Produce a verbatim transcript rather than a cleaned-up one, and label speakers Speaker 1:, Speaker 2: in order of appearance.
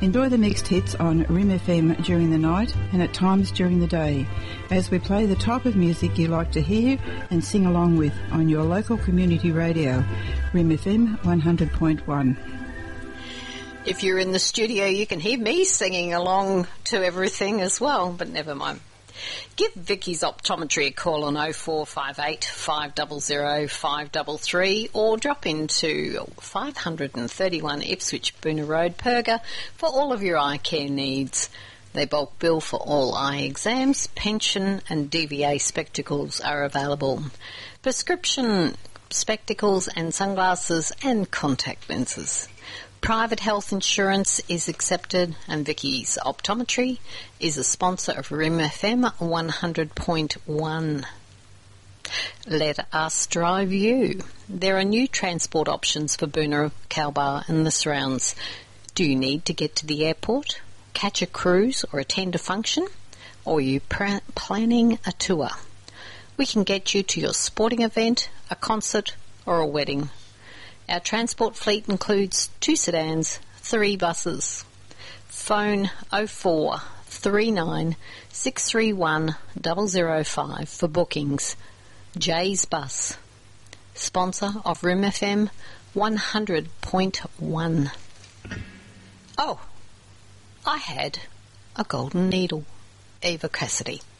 Speaker 1: Enjoy the mixed hits on R I M F M during the night and at times during the day as we play the type of music you like to hear and sing along with on your local community radio, R I M F M one hundred point one.
Speaker 2: If you're in the studio, you can hear me singing along to everything as well, but never mind. Give Vicky's Optometry a call on oh four five eight, five zero zero, five three three or drop into five thirty-one Ipswich Boonah Road, Perga for all of your eye care needs. They bulk bill for all eye exams, pension and D V A spectacles are available. Prescription spectacles and sunglasses and contact lenses. Private health insurance is accepted, and Vicky's Optometry is a sponsor of R I M F M one hundred point one. Let us drive you. There are new transport options for Boonah, Calbar and the surrounds. Do you need to get to the airport, catch a cruise or attend a function? Or are you pr- planning a tour? We can get you to your sporting event, a concert or a wedding. Our transport fleet includes two sedans, three buses. Phone oh four three nine, six three one, zero zero five for bookings. Jay's Bus, sponsor of R I M F M one hundred point one. Oh, I had a golden needle. Eva Cassidy.